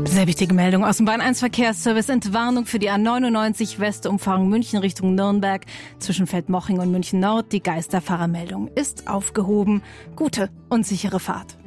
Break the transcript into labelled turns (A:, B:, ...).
A: Sehr wichtige Meldung aus dem Bahn-1 Verkehrsservice. Entwarnung für die A99 Westumfahrung München Richtung Nürnberg zwischen Feldmoching und München Nord. Die Geisterfahrermeldung ist aufgehoben. Gute und sichere Fahrt.